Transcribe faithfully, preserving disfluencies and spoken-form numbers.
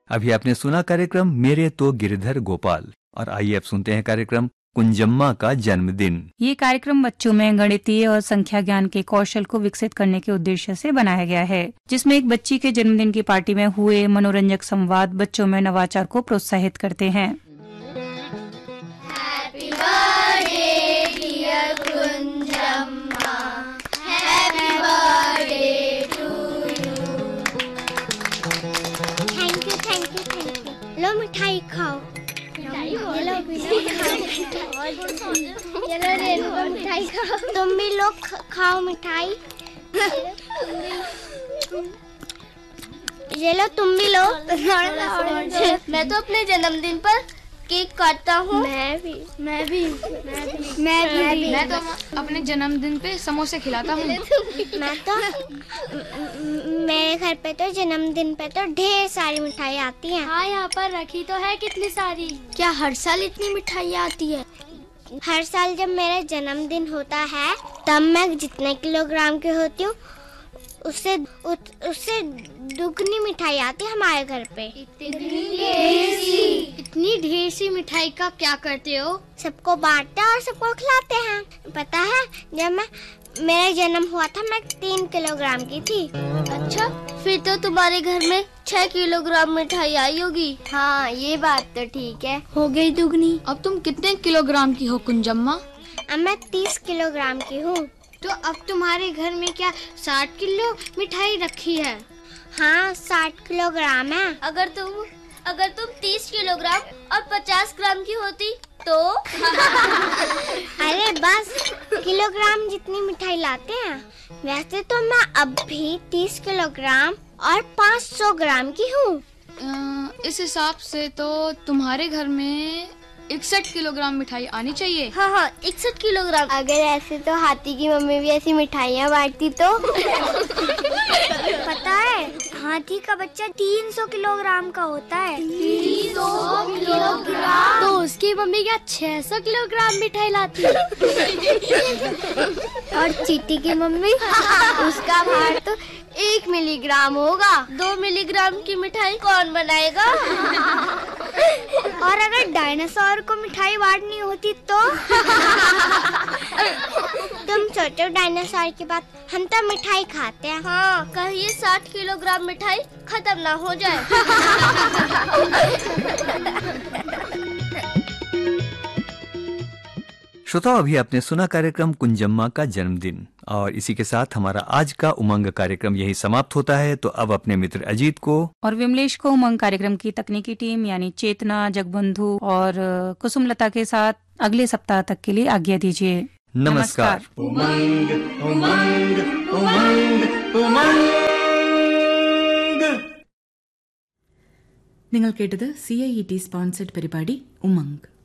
अभी आपने सुना कार्यक्रम मेरे तो गिरधर गोपाल, और आइए अब सुनते हैं कार्यक्रम कुंजम्मा का जन्मदिन। ये कार्यक्रम बच्चों में गणितीय और संख्या ज्ञान के कौशल को विकसित करने के उद्देश्य से बनाया गया है, जिसमें एक बच्ची के जन्मदिन की पार्टी में हुए मनोरंजक संवाद बच्चों में नवाचार को प्रोत्साहित करते हैं। Happy birthday dear Kunjamma, happy birthday to you. Thank you thank you thank you. लो मिठाई खाओ। ये लो मिठाई खाओ। तुम भी लोग खाओ मिठाई। ये लो तुम भी लो। मैं तो अपने जन्मदिन पर केक काटता हूँ। मैं भी मैं भी मैं भी मैं भी मैं तो अपने जन्मदिन पे समोसे खिलाता हूँ। मैं तो मेरे घर पे तो जन्मदिन पे तो ढेर सारी मिठाई आती हैं। हाँ, यहाँ पर रखी तो है कितनी सारी। क्या हर साल इतनी मिठाई आती है? हर साल जब मेरा जन्मदिन होता है तब मैं जितने किलोग्राम की होती हूँ उससे उससे दुगनी मिठाई आती है हमारे घर पे। इतनी ढेर सी मिठाई का क्या करते हो? सबको बांटते हैं और सबको खिलाते हैं। पता है जब मैं मेरा जन्म हुआ था मैं तीन किलोग्राम की थी। अच्छा, फिर तो तुम्हारे घर में छह किलोग्राम मिठाई आई होगी। हाँ, ये बात तो ठीक है। हो गई दुगनी। अब तुम कितने किलोग्राम की हो कुंजम्मा? अब मैं तीस किलोग्राम की हूँ। तो अब तुम्हारे घर में क्या साठ किलो मिठाई रखी है? हाँ, साठ किलोग्राम है। अगर तुम अगर तुम तीस किलोग्राम और पचास ग्राम की होती तो? अरे बस, किलोग्राम जितनी मिठाई लाते हैं। वैसे तो मैं अब भी तीस किलोग्राम और पाँच सौ ग्राम की हूँ। इस हिसाब से तो तुम्हारे घर में इकसठ किलोग्राम मिठाई आनी चाहिए। हाँ हाँ, इकसठ किलोग्राम। अगर ऐसे तो हाथी की मम्मी भी ऐसी मिठाइयाँ बांटती तो। पता है हाथी का बच्चा तीन सौ किलोग्राम का होता है। तीन सौ किलोग्राम? तो उसकी मम्मी क्या छह सौ किलोग्राम मिठाई लाती है? और चींटी की मम्मी उसका भार तो एक मिलीग्राम होगा। दो मिलीग्राम की मिठाई कौन बनाएगा? और अगर डायनासोर को मिठाई बांटनी होती तो? तुम सोचो डायनासोर की बात, हम तो मिठाई खाते हैं। हाँ, कहीं ये साठ किलोग्राम मिठाई खत्म ना हो जाए। श्रोताओ, अभी आपने सुना कार्यक्रम कुंजम्मा का जन्मदिन, और इसी के साथ हमारा आज का उमंग कार्यक्रम यही समाप्त होता है। तो अब अपने मित्र अजीत को और विमलेश को उमंग कार्यक्रम की तकनीकी टीम यानी चेतना, जगबंधु और कुसुमलता के साथ अगले सप्ताह तक के लिए आज्ञा दीजिए। नमस्कार। उमंग उमंग उमंग उमंग। നിങ്ങൾ കേട്ടത് C I E T sponsored പരിപാടി ഉമംഗ്.